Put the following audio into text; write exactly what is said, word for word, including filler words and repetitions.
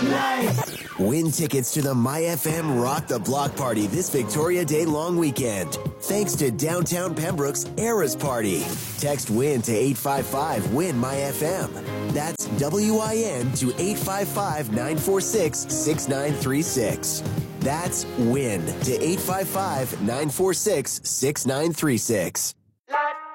Nice! Win tickets to the MyFM Rock the Block Party this Victoria Day long weekend. Thanks to Downtown Pembroke's Eras Party. Text WIN to eight five five WIN MyFM. That's W I N to eight five five, nine four six, six nine three six. That's WIN to eight five five, nine four six, six nine three six.